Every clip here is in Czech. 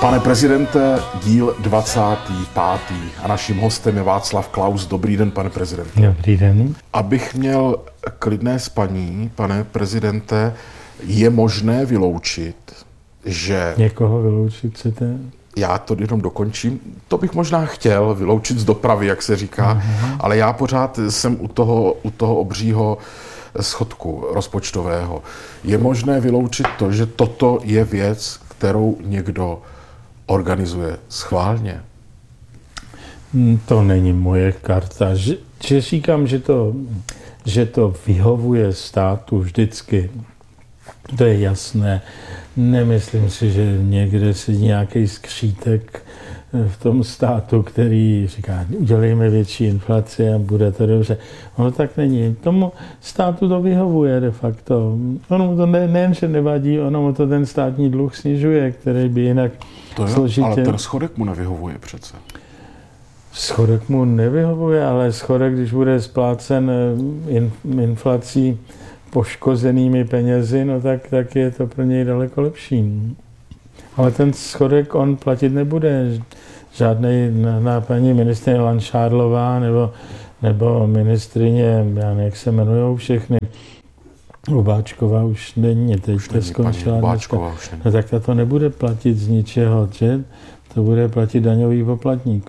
Pane prezidente, díl 25. a naším hostem je Václav Klaus. Dobrý den, pane prezidente. Dobrý den. Abych měl klidné spaní, pane prezidente, je možné vyloučit, že... Někoho vyloučit chcete? Já to jenom dokončím. To bych možná chtěl vyloučit z dopravy, jak se říká, ale já pořád jsem u toho obřího schodku rozpočtového. Je možné vyloučit to, že toto je věc, kterou někdo organizuje schválně? To není moje karta. Že říkám, že to vyhovuje státu vždycky, to je jasné. Nemyslím si, že někde si nějaký skřítek v tom státu, který říká, udělejme větší inflaci a bude to dobře. Ono tak není. Tomu státu to vyhovuje de facto. Ono mu to nejen, že nevadí, ono mu to ten státní dluh snižuje, který by jinak to je, složitě... Ale ten schodek mu nevyhovuje přece. Schodek mu nevyhovuje, ale schodek, když bude splácen inflací poškozenými penězi, no tak je to pro něj daleko lepší. Ale ten schodek on platit nebude. Žádnej na paní ministryně Langšádlová nebo ministryně, já nevím, jak se jmenujou všechny. Hubáčková už není, teď to skončila dneska. No tak to nebude platit z ničeho, že? To bude platit daňový poplatník.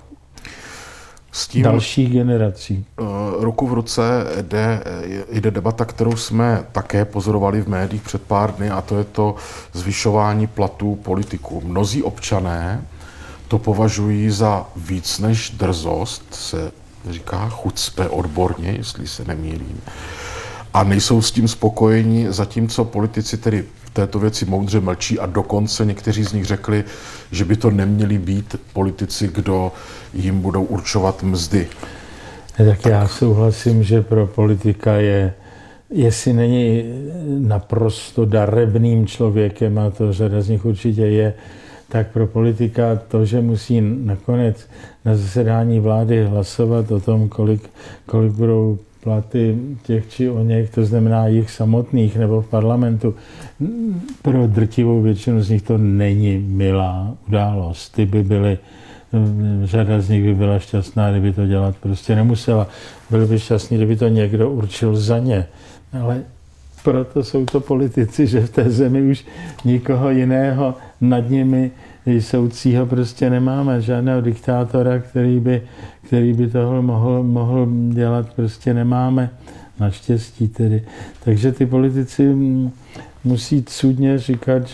S tím dalších generací. Ruku v ruce jde debata, kterou jsme také pozorovali v médiích před pár dny, a to je to zvyšování platů politiků. Mnozí občané to považují za víc než drzost, se říká chucpe odborně, jestli se nemýlím. A nejsou s tím spokojeni, zatímco politici tedy v této věci moudře mlčí a dokonce někteří z nich řekli, že by to neměli být politici, kdo jim budou určovat mzdy. Tak já souhlasím, že pro politika jestli není naprosto darebným člověkem, a to řada z nich určitě je, tak pro politika to, že musí nakonec na zasedání vlády hlasovat o tom, kolik budou platy těch či oněch, to znamená jich samotných nebo v parlamentu. Pro drtivou většinu z nich to není milá událost. Ty by byly, řada z nich by byla šťastná, kdyby to dělat prostě nemusela. Byli by šťastní, kdyby to někdo určil za ně. Ale proto jsou to politici, že v té zemi už nikoho jiného nad nimi jsoucího prostě nemáme. Žádného diktátora, který by toho mohl dělat, prostě nemáme. Naštěstí tedy. Takže ty politici musí cudně říkat,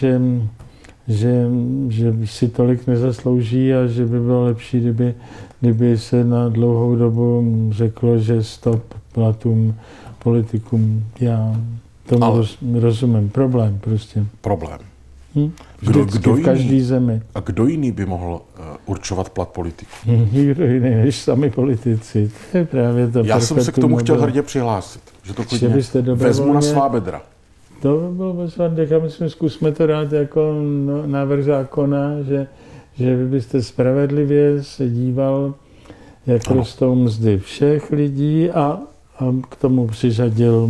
že si tolik nezaslouží a že by bylo lepší, kdyby se na dlouhou dobu řeklo, že stop platům politikům. Já tomu rozumím. Problém prostě. Problém. Kdo v každé zemi. A kdo jiný by mohl určovat plat politiků? Nikdo jiný než sami politici. To je právě to. Já jsem se k tomu chtěl hrdě přihlásit. Že to klidně vezmu na svá bedra. To by bylo bezvadné. Já myslím, zkusme to dát jako návrh zákona, že vy byste spravedlivě se díval, jak rostou mzdy všech lidí a k tomu přiřadil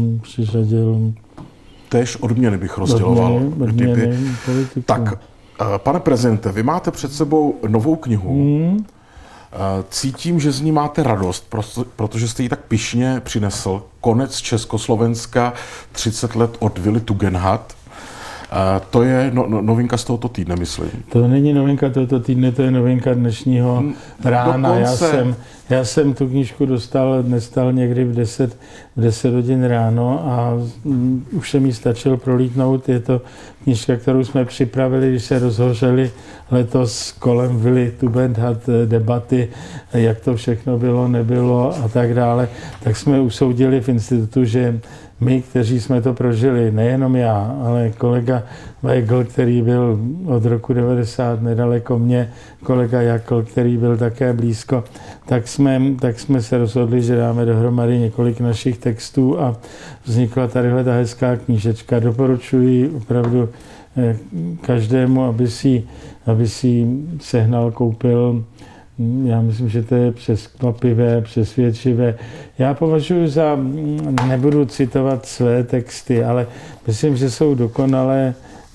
též odměny bych rozděloval. Tak, pane prezidente, vy máte před sebou novou knihu. Cítím, že z ní máte radost, protože jste ji tak pyšně přinesl. Konec Československa, 30 let od Vily Tugendhat. To je novinka z tohoto týdne, myslím. To není novinka tohoto týdne, to je novinka dnešního rána. Já jsem tu knížku dostal někdy v 10 hodin ráno a už se mi stačil prolítnout. Je to knížka, kterou jsme připravili, když se rozhořely letos kolem Vily Tugendhat debaty, jak to všechno bylo, nebylo a tak dále. Tak jsme usoudili v institutu, že my, kteří jsme to prožili, nejenom já, ale kolega Weigl, který byl od roku 90 nedaleko mě, kolega Jakl, který byl také blízko, tak jsme se rozhodli, že dáme dohromady několik našich textů a vznikla tadyhle ta hezká knížečka. Doporučuji opravdu každému, aby si sehnal, koupil. Já myslím, že to je překvapivé, přesvědčivé. Já považuji nebudu citovat své texty, ale myslím, že jsou dokonale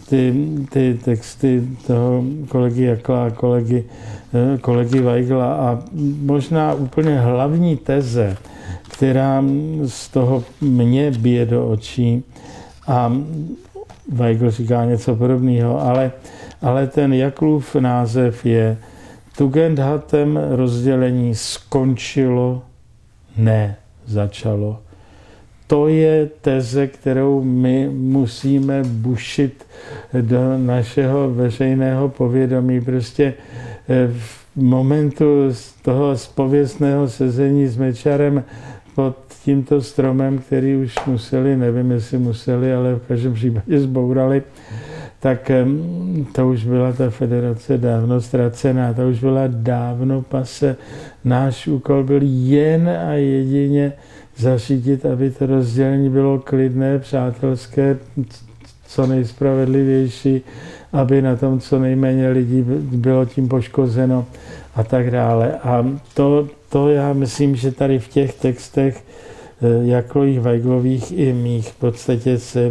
ty texty toho kolegy Jakla a kolegy Weigla a možná úplně hlavní teze, která z toho mě bije do očí a Weigl říká něco podobného, ale ten Jaklův název je Tugendhatem rozdělení skončilo, ne začalo. To je teze, kterou my musíme bušit do našeho veřejného povědomí. Prostě v momentu toho zpověstného sezení s Mečarem pod tímto stromem, který už museli, nevím, jestli museli, ale v každém případě zbourali, tak to už byla ta federace dávno ztracená, to už byla dávno pase. Náš úkol byl jen a jedině zařídit, aby to rozdělení bylo klidné, přátelské, co nejspravedlivější, aby na tom co nejméně lidí bylo tím poškozeno a tak dále. A to já myslím, že tady v těch textech Jaklových, Weiglových i mých v podstatě se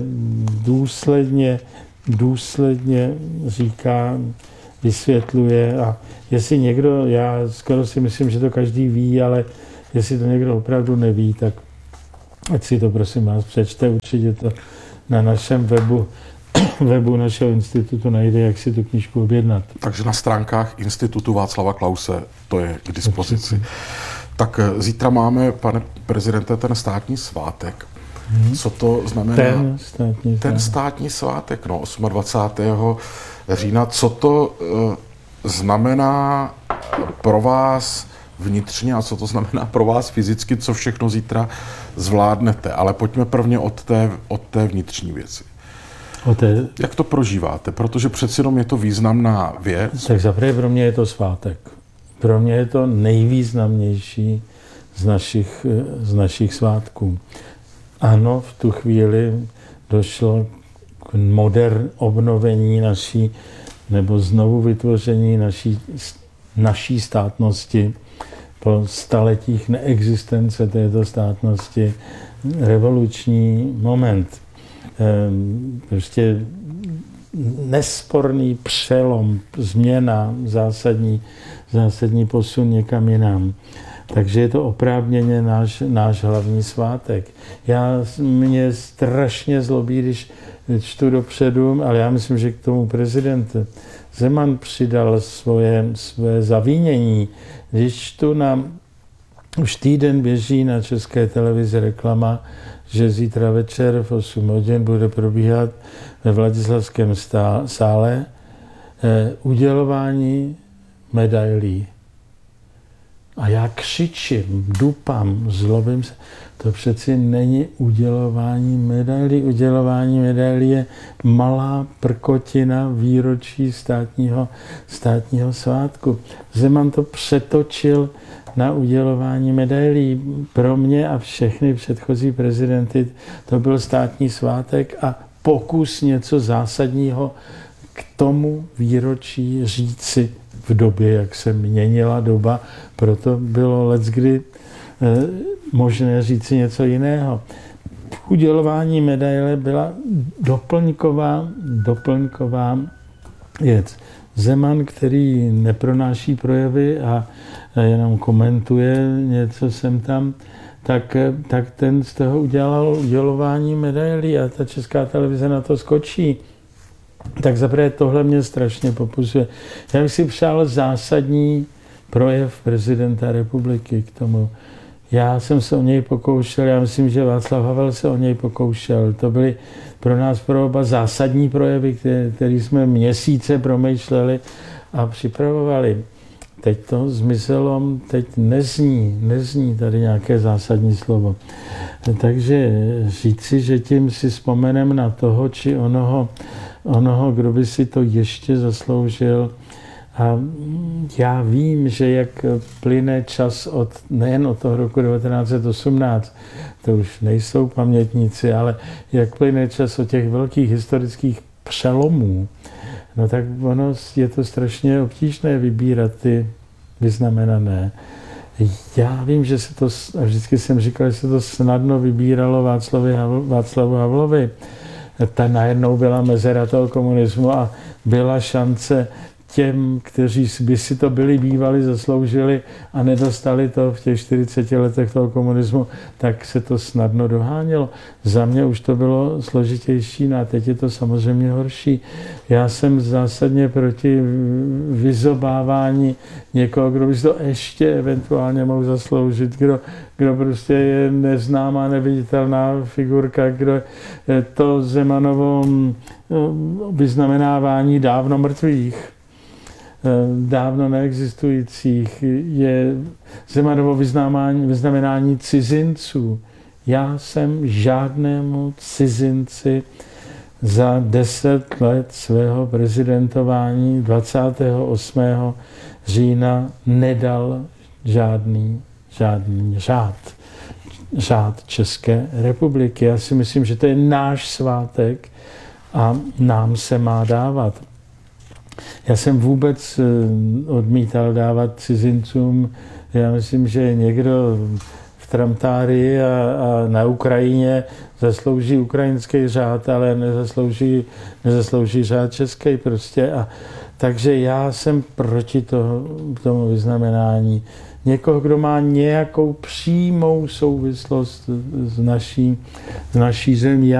důsledně říká, vysvětluje a jestli někdo, já skoro si myslím, že to každý ví, ale jestli to někdo opravdu neví, tak ať si to prosím vás přečte, určitě to na našem webu našeho institutu najde, jak si tu knížku objednat. Takže na stránkách Institutu Václava Klause to je k dispozici. Tak zítra máme, pane prezidente, ten státní svátek. Co to znamená? Ten státní svátek, no, 28. října. Co to znamená pro vás vnitřně a co to znamená pro vás fyzicky, co všechno zítra zvládnete? Ale pojďme prvně od té vnitřní věci. Jak to prožíváte? Protože přeci jenom je to významná věc. Tak zaprvé pro mě je to svátek. Pro mě je to nejvýznamnější z našich svátků. Ano, v tu chvíli došlo k obnovení naší, nebo znovu vytvoření naší státnosti po staletích neexistence této státnosti. Revoluční moment. Prostě nesporný přelom, změna, zásadní posun někam jinam. Takže je to oprávněně náš hlavní svátek. Mě strašně zlobí, když čtu dopředu, ale já myslím, že k tomu prezident Zeman přidal své zavinění. Když čtu už týden běží na České televizi reklama, že zítra večer v 8 hodin bude probíhat ve Vladislavském sále udělování medailí. A já křičím, dupám, zlobím se. To přeci není udělování medailí. Udělování medailí je malá prkotina výročí státního svátku. Zeman to přetočil na udělování medailí. Pro mě a všechny předchozí prezidenty to byl státní svátek a pokus něco zásadního k tomu výročí říci v době, jak se měnila doba, proto bylo leckdy možné říci něco jiného. Udělování medaile byla doplňková věc. Zeman, který nepronáší projevy a jenom komentuje něco sem tam, tak ten z toho udělal udělování medailí a ta Česká televize na to skočí. Tak zaprvé tohle mě strašně popuzuje. Já bych si přál zásadní projev prezidenta republiky k tomu. Já jsem se o něj pokoušel, já myslím, že Václav Havel se o něj pokoušel. To byly pro nás pro oba zásadní projevy, které jsme měsíce promýšleli a připravovali. Teď to zmizelo, teď nezní tady nějaké zásadní slovo. Takže říci, že tím si vzpomenem na toho či onoho, kdo by si to ještě zasloužil. A já vím, že jak plyne čas nejen od toho roku 1918, to už nejsou pamětníci, ale jak plyne čas od těch velkých historických přelomů, no tak je to strašně obtížné vybírat ty vyznamenané. Já vím, že se to, a vždycky jsem říkal, že se to snadno vybíralo Václavu Havlovi, ta najednou byla mezera toho komunismu a byla šance těm, kteří by si to byli bývali, zasloužili a nedostali to v těch 40 letech toho komunismu, tak se to snadno dohánělo. Za mě už to bylo složitější, no a teď je to samozřejmě horší. Já jsem zásadně proti vyzobávání někoho, kdo by si to ještě eventuálně mohl zasloužit, kdo prostě je neznámá, neviditelná figurka, kdo to Zemanovo vyznamenávání dávno mrtvých, dávno neexistujících, je Zemanovo vyznamenání cizinců. Já jsem žádnému cizinci za 10 let svého prezidentování 28. října nedal žádný řád České republiky. Já si myslím, že to je náš svátek a nám se má dávat. Já jsem vůbec odmítal dávat cizincům, já myslím, že někdo v Tramtárii a na Ukrajině zaslouží ukrajinský řád, ale nezaslouží řád český prostě. Takže já jsem proti tomu vyznamenání. Někoho, kdo má nějakou přímou souvislost s naší zemí.